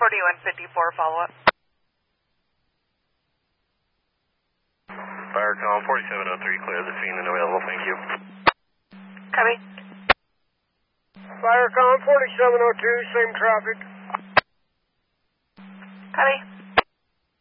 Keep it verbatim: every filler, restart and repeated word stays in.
forty-one fifty-four, follow-up. Firecom forty-seven oh three, clear the scene and available, thank you. Copy. Firecom forty-seven oh two, same traffic. Copy.